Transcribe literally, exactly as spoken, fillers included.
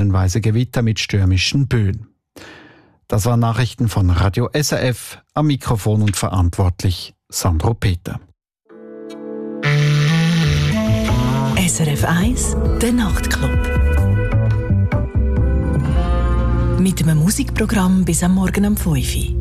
stellenweise Gewitter mit stürmischen Böen. Das waren Nachrichten von Radio S R F, am Mikrofon und verantwortlich Sandro Peter. S R F eins, der Nachtclub. Mit einem Musikprogramm bis am Morgen um fünf Uhr.